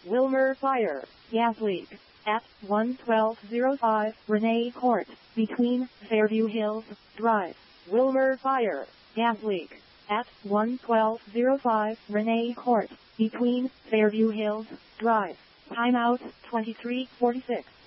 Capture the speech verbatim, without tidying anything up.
Wilmer Fire, gas leak, at one twelve oh five Renee Court, between Fairview Hills Drive. Wilmer Fire, gas leak, at one twelve oh five Renee Court, between Fairview Hills Drive. Timeout twenty-three forty-six.